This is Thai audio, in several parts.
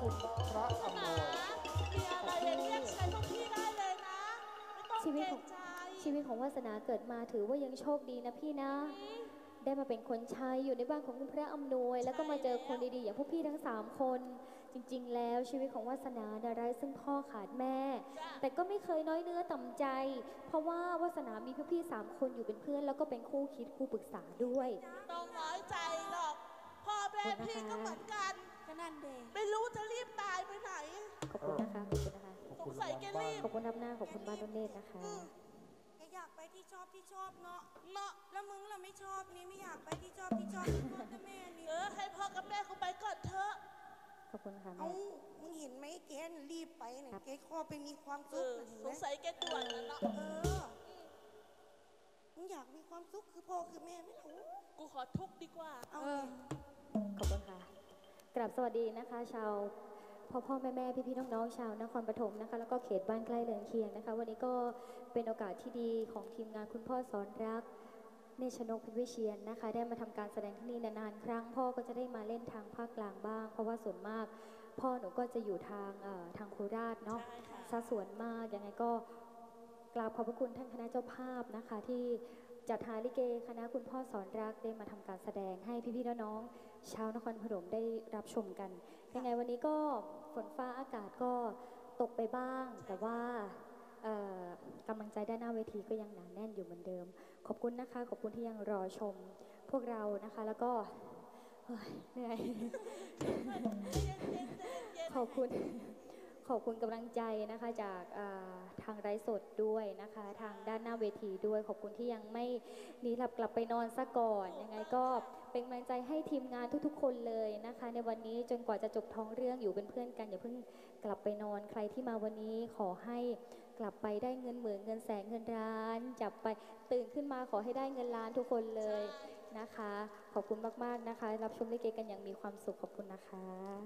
คุณพระอำนวยมีอะไรเรียกใช้พวกพี่ได้เลยนะไม่ต้องเกรงใจชีวิตของวาสนาเกิดมาถือว่ายังโชคดีนะพี่นะได้มาเป็นคนใช้อยู่ในบ้านของคุณพระอำนวยแล้วก็มาเจอคนดีๆอย่างพวกพี่ทั้ง3คนจริงๆแล้วชีวิตของวาสนาไร้ซึ่งพ่อขาดแม่แต่ก็ไม่เคยน้อยเนื้อต่ำใจเพราะว่าวาสนามีพี่ๆ3คนอยู่เป็นเพื่อนแล้วก็เป็นคู่คิดคู่ปรึกษาด้วยต้องน้อยใจหรอกพ่อแม่พี่ก็เหมือนกันก็นั่นเองไม่รู้จะรีบตายไปไหนขอบคุณนะคะขอบคุณนะคะสงสัยแกรีบขอบคุณทับหน้าขอบคุณบ้านต้นเนตรนะคะแกอยากไปที่ชอบเนาะแล้วมึงเราไม่ชอบนี่ไม่อยากไปที่ชอบพ่อกับแม่นี่ให้พ่อกับแม่เขาไปก่อนเถอะขอบคุณค่ะเอ้ามึงเห็นไหมแกรีบไปเนี่ยแกขอไปมีความสุขสงสัยแกด่วนแล้วเนาะมึงอยากมีความสุขคือพ่อคือแม่ไม่รู้กูขอทุกข์ดีกว่าขอบคุณค่ะกราบสวัสดีนะคะชาวพ่อแม่พี่น้องชาวนครปฐมนะคะแล้วก็เขตบ้านใกล้เรือนเคียงนะคะวันนี้ก็เป็นโอกาสที่ดีของทีมงานคุณพ่อสอนรักเนชนกเพชรวิเชียนนะคะได้มาทำการแสดงที่นี่นานๆครั้งพ่อก็จะได้มาเล่นทางภาคกลางบ้างเพราะว่าส่วนมากพ่อหนูก็จะอยู่ทางโคราชเนาะซะส่วนมากยังไงก็กราบขอบพระคุณท่านคณะเจ้าภาพนะคะที่จัดหาลิเกคณะคุณพ่อสอนรักได้มาทำการแสดงให้พี่ๆน้องๆชาวนครปฐมได้รับชมกันยังไงวันนี้ก็ฝนฟ้าอากาศก็ตกไปบ้างแต่ว่ากำลังใจด้านหน้าเวทีก็ยังหนาแน่นอยู่เหมือนเดิมขอบคุณนะคะขอบคุณที่ยังรอชมพวกเรานะคะแล้วก็เหนื่อยขอบคุณกำลังใจนะคะจากทางไร้สดด้วยนะคะทางด้านหน้าเวทีด้วยขอบคุณที่ยังไม่หนีหลับกลับไปนอนซะก่อนยังไงก็เป็นกำลังใจให้ทีมงานทุกๆคนเลยนะคะในวันนี้จนกว่าจะจบท้องเรื่องอยู่เป็นเพื่อนกันอย่าเพิ่งกลับไปนอนใครที่มาวันนี้ขอให้กลับไปได้เงินหมื่นเงินแสนเงินล้านจับไปตื่นขึ้นมาขอให้ได้เงินล้านทุกคนเลยนะคะขอบคุณมากๆนะคะรับชมลิเกกันอย่างมีความสุขขอบคุณนะคะ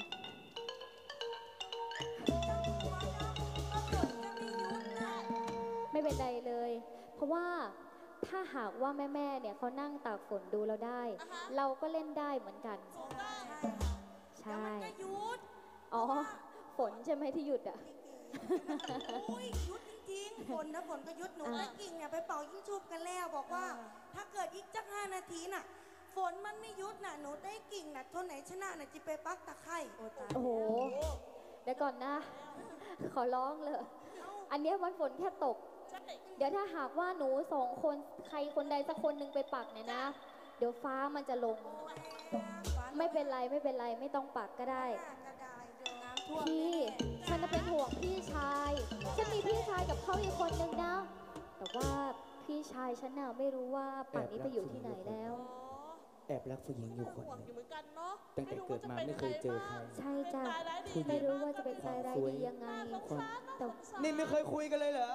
ไม่เป็นไรเลยเพราะว่าถ้าหากว่าแม่เนี่ยเขานั่งตากฝนดูเราได้เราก็เล่นได้เหมือนกันใช่มันก็หยุดอ๋อฝนใช่ไหมที่หยุดอ่ะโอ้ยหยุดจริงๆฝนนะฝนก็หยุดหนูได้กิ่งเนี่ยไปเป่ายิ่งชุบกันแล้วบอกว่าถ้าเกิดอีกจัก5 นาทีน่ะฝนมันไม่หยุดน่ะหนูได้กิ่งน่ะทนไหนชนะน่ะจะไปปักตะไคร่โอ้โหเดี๋ยวก่อนนะขอร้องเลยอันนี้วันฝนแค่ตกเดี๋ยวถ้าหากว่าหนู2 คนใครคนใดสักคนหนึ่งไปปักเนี่ยนะเดี๋ยวฟ้ามันจะลงไม่เป็นไรไม่ต้องปักก็ได้พี่ฉันจะเป็นห่วงพี่ชายฉันมีพี่ชายกับเขาอีกคนนึงนะแต่ว่าพี่ชายฉันน่ะไม่รู้ว่าป่านนี้ไปอยู่ที่ไหนแล้วแอบรักผู้หญิงอยู่คนนึงตั้งแต่เกิดมาไม่เคยเจอใครใช่จ้ะไม่รู้ว่าจะเป็นใจร้ายดียังไงแต่นี่ไม่เคยคุยกันเลยเหรอ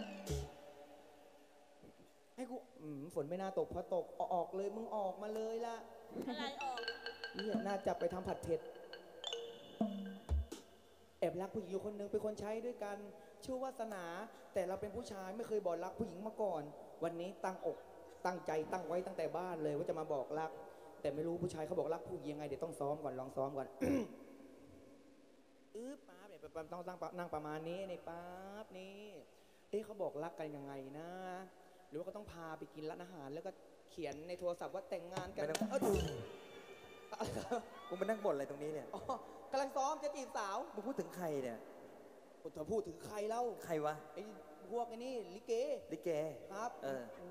ให้กูฝนไม่น่าตกพอตกออกเลยมึงออกมาเลยล่ะอะไรออกนี่น่าจับไปทำผัดเผ็ดแอบรักผู้หญิงอยู่คนนึงเป็นคนใช้ด้วยกันชื่อวาสนาแต่เราเป็นผู้ชายไม่เคยบอกรักผู้หญิงมาก่อนวันนี้ตั้งใจตั้งไว้ตั้งแต่บ้านเลยว่าจะมาบอกรักแต่ไม่รู้ผู้ชายเขาบอกรักผู้หญิงยังไงเดี๋ยวต้องซ้อมก่อนลองซ้อมก่อนป๊าบเนี่ยต้องนั่งประมาณนี้ในป๊าบนี่เขาบอกรักกันยังไงนะหรือว่าเขาต้องพาไปกินร้านอาหารแล้วก็เขียนในโทรศัพท์ว่าแต่งงานกันกูมานั่งบ่นอะไรตรงนี้เนี่ยกำลังซ้อมจะจีบสาวมึงพูดถึงใครเนี่ยจะพูดถึงใครเล่าใครวะไอ้พวกไอ้นี่ลิเกครับ